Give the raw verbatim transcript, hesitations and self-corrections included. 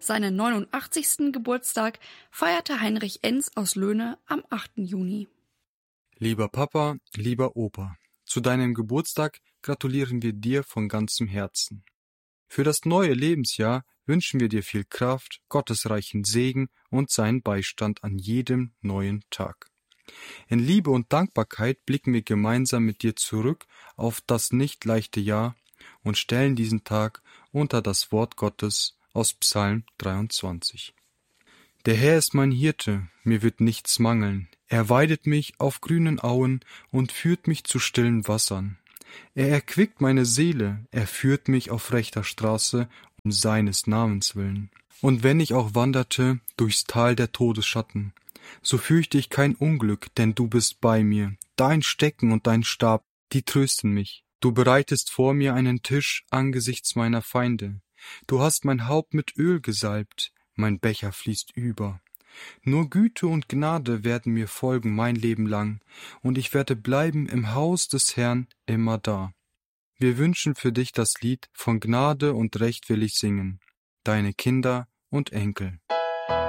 Seinen neunundachtzigsten Geburtstag feierte Heinrich Enz aus Löhne am achten Juni. Lieber Papa, lieber Opa, zu deinem Geburtstag gratulieren wir dir von ganzem Herzen. Für das neue Lebensjahr wünschen wir dir viel Kraft, gottesreichen Segen und seinen Beistand an jedem neuen Tag. In Liebe und Dankbarkeit blicken wir gemeinsam mit dir zurück auf das nicht leichte Jahr und stellen diesen Tag unter das Wort Gottes aus Psalm dreiundzwanzig. Der Herr ist mein Hirte, mir wird nichts mangeln. Er weidet mich auf grünen Auen und führt mich zu stillen Wassern. Er erquickt meine Seele, er führt mich auf rechter Straße um seines Namens willen. Und wenn ich auch wanderte durchs Tal der Todesschatten, so fürchte ich kein Unglück, denn du bist bei mir. Dein Stecken und dein Stab, die trösten mich. Du bereitest vor mir einen Tisch angesichts meiner Feinde. Du hast mein Haupt mit Öl gesalbt, mein Becher fließt über. Nur Güte und Gnade werden mir folgen mein Leben lang, und ich werde bleiben im Haus des Herrn immer da. Wir wünschen für dich das Lied von Gnade und Recht will ich singen, deine Kinder und Enkel.